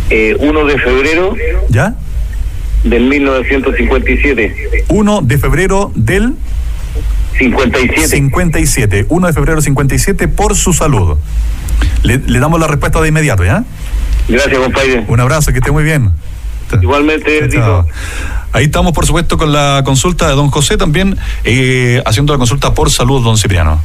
1 de febrero. ¿Ya? Del 1957. 1 de febrero del 57. 1 de febrero 57 por su salud. Le damos la respuesta de inmediato, ¿ya? Gracias, compadre. Un abrazo, que esté muy bien. Igualmente, chao. Ahí estamos, por supuesto, con la consulta de don José también, haciendo la consulta por salud, don Cipriano.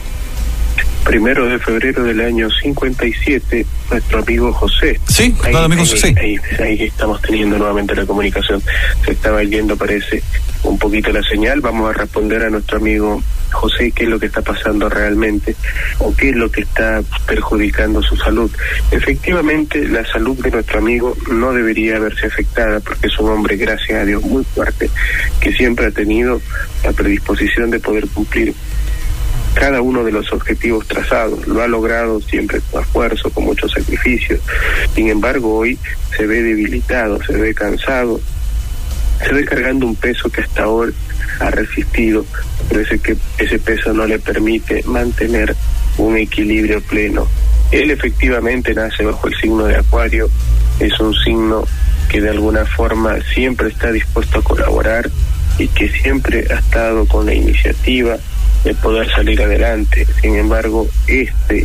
1 de febrero del año 57, nuestro amigo José. Sí, claro, amigo José. Ahí estamos teniendo nuevamente la comunicación. Se estaba yendo, parece, un poquito la señal. Vamos a responder a nuestro amigo José qué es lo que está pasando realmente o qué es lo que está perjudicando su salud. Efectivamente, la salud de nuestro amigo no debería verse afectada porque es un hombre, gracias a Dios, muy fuerte, que siempre ha tenido la predisposición de poder cumplir cada uno de los objetivos trazados. Lo ha logrado siempre con esfuerzo, con mucho sacrificio. Sin embargo, hoy se ve debilitado, se ve cansado, se ve cargando un peso que hasta ahora ha resistido, pero ese peso no le permite mantener un equilibrio pleno. Él efectivamente nace bajo el signo de Acuario, es un signo que de alguna forma siempre está dispuesto a colaborar y que siempre ha estado con la iniciativa de poder salir adelante. Sin embargo, este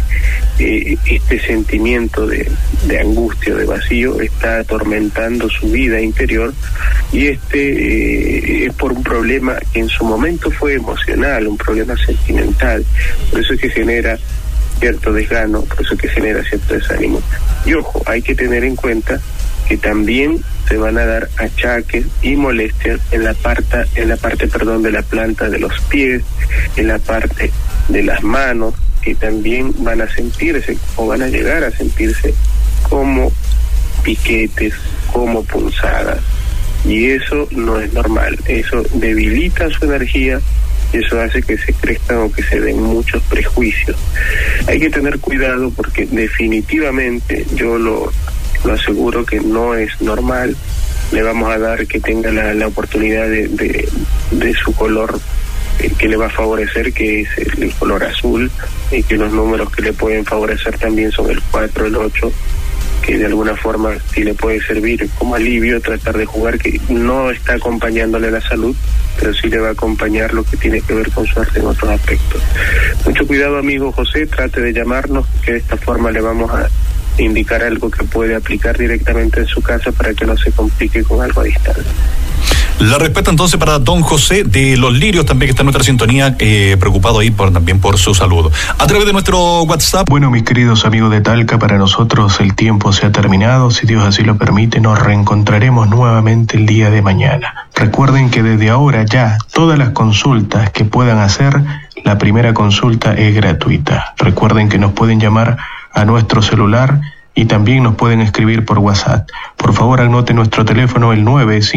sentimiento de angustia, de vacío, está atormentando su vida interior, y es por un problema que en su momento fue emocional, un problema sentimental. Por eso es que genera cierto desgano, por eso es que genera cierto desánimo. Y ojo, hay que tener en cuenta que también se van a dar achaques y molestias en la parte de la planta de los pies, en la parte de las manos, que también van a sentirse o van a llegar a sentirse como piquetes, como punzadas, y eso no es normal. Eso debilita su energía y eso hace que se crezcan o que se den muchos prejuicios. Hay que tener cuidado porque definitivamente yo lo aseguro que no es normal. Le vamos a dar que tenga la oportunidad de su color que le va a favorecer, que es el color azul, y que los números que le pueden favorecer también son el 4, el 8, que de alguna forma sí le puede servir como alivio tratar de jugar, que no está acompañándole la salud, pero sí le va a acompañar lo que tiene que ver con suerte en otros aspectos. Mucho cuidado, amigo José, trate de llamarnos, que de esta forma le vamos a indicar algo que puede aplicar directamente en su casa para que no se complique con algo a distancia. La respuesta entonces para don José de Los Lirios, también que está en nuestra sintonía, preocupado ahí también por su salud. A través de nuestro WhatsApp. Bueno, mis queridos amigos de Talca, para nosotros el tiempo se ha terminado. Si Dios así lo permite, nos reencontraremos nuevamente el día de mañana. Recuerden que desde ahora ya todas las consultas que puedan hacer, la primera consulta es gratuita. Recuerden que nos pueden llamar a nuestro celular y también nos pueden escribir por WhatsApp. Por favor, anote nuestro teléfono, el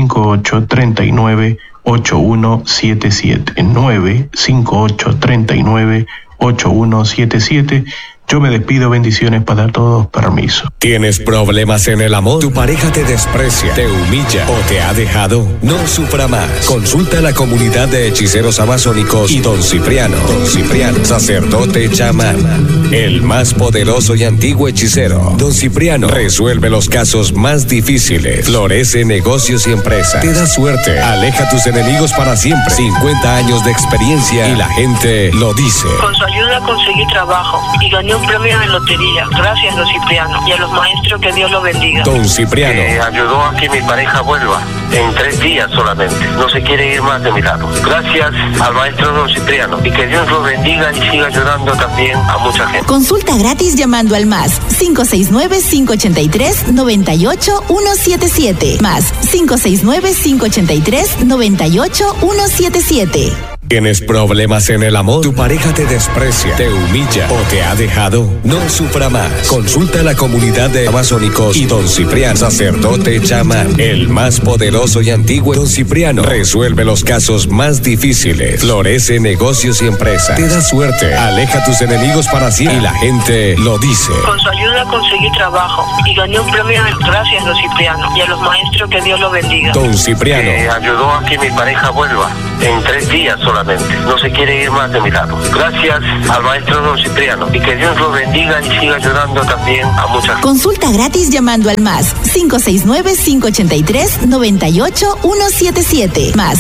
958-39-8177. El 958-39-8177. Yo me despido, bendiciones para todos, permiso. ¿Tienes problemas en el amor? ¿Tu pareja te desprecia, te humilla o te ha dejado? No sufra más. Consulta a la comunidad de hechiceros amazónicos y don Cipriano. Don Cipriano, sacerdote chamán, el más poderoso y antiguo hechicero. Don Cipriano resuelve los casos más difíciles, florece negocios y empresas, te da suerte, aleja a tus enemigos para siempre. 50 años de experiencia y la gente lo dice. Con su ayuda conseguí trabajo y gané un premio de lotería. Gracias, don Cipriano, y a los maestros, que Dios los bendiga. Don Cipriano ayudó a que mi pareja vuelva en 3 días solamente. No se quiere ir más de mi lado. Gracias al maestro don Cipriano, y que Dios los bendiga y siga ayudando también a mucha gente. Consulta gratis llamando al más 569-583-98177. Más 569-583-98177. ¿Tienes problemas en el amor? ¿Tu pareja te desprecia, te humilla o te ha dejado? No sufra más. Consulta a la comunidad de amazónicos y don Cipriano, sacerdote chamán, el más poderoso y antiguo. Don Cipriano resuelve los casos más difíciles, florece negocios y empresas, te da suerte, aleja a tus enemigos para siempre y la gente lo dice. Con su ayuda conseguí trabajo y gané un premio de... Gracias, don Cipriano, y a los maestros, que Dios los bendiga. Don Cipriano ayudó a que mi pareja vuelva en 3 días solamente. solamente. No se quiere ir más de mi lado. Gracias al maestro don Cipriano y que Dios lo bendiga y siga ayudando también a mucha gente. Consulta gratis llamando al más 569-583-98177. Más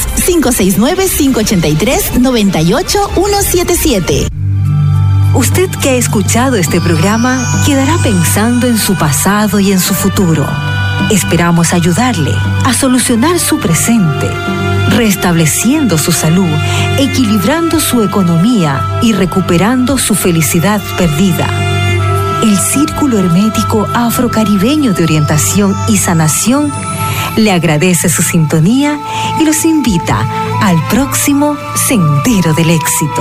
569-583-98177. Usted que ha escuchado este programa quedará pensando en su pasado y en su futuro. Esperamos ayudarle a solucionar su presente, restableciendo su salud, equilibrando su economía y recuperando su felicidad perdida. El Círculo Hermético Afrocaribeño de Orientación y Sanación le agradece su sintonía y los invita al próximo Sendero del Éxito.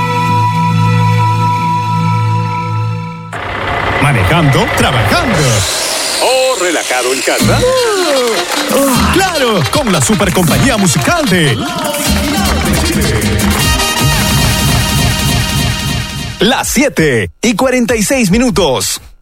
Manejando, trabajando o relajado en casa. Claro, con la super compañía musical de las 7:46.